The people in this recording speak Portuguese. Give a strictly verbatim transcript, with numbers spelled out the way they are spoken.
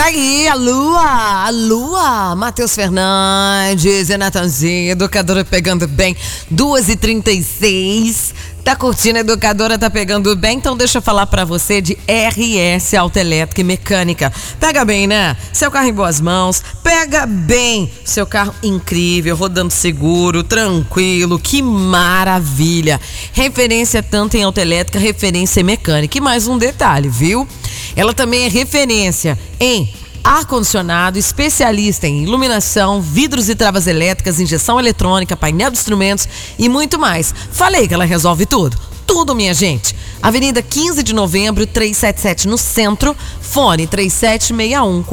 Tá aí a Lua, a Lua, Matheus Fernandes e Natanzinho, educadora pegando bem, duas e trinta e seis, tá curtindo a educadora, tá pegando bem, então deixa eu falar pra você de R S Autoelétrica e Mecânica. Pega bem, né? Seu carro em boas mãos, pega bem, seu carro incrível, rodando seguro, tranquilo, que maravilha. Referência tanto em autoelétrica, referência em mecânica. E mais um detalhe, viu? Ela também é referência em ar-condicionado, especialista em iluminação, vidros e travas elétricas, injeção eletrônica, painel de instrumentos e muito mais. Falei que ela resolve tudo. Tudo, minha gente. Avenida quinze de novembro, trezentos e setenta e sete no centro. Fone três sete seis um